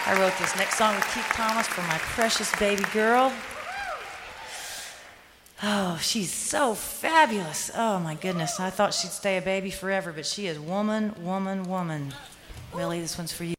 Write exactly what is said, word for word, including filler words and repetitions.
I wrote this next song with Keith Thomas for my precious baby girl. Oh, she's so fabulous. Oh, my goodness. I thought she'd stay a baby forever, but she is woman, woman, woman. Millie, this one's for you.